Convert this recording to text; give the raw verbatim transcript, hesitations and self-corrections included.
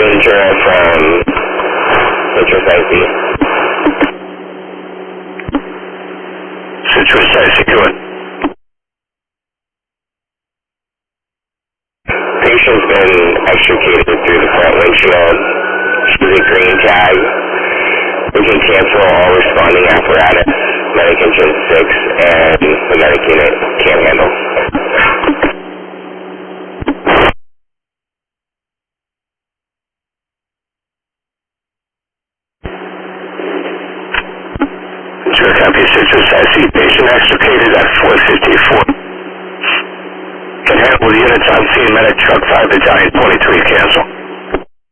Ventura from Citrus I C. Citrus I C, go ahead. Patient's been extricated through the front windshield. She's a green tag. We can cancel all responding apparatus. Medic engine six and the medic unit can't handle. Sure, copy Citrus I C. Patient extricated at four fifty-four. Can handle the units on scene. Medic truck five Battalion twenty-three, cancel.